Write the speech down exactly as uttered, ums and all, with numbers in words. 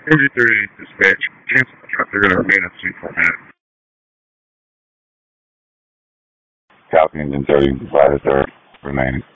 forty-three dispatch. Cancel the truck. They're going to remain at sea for a minute. Copy engine thirty, provided third, remaining.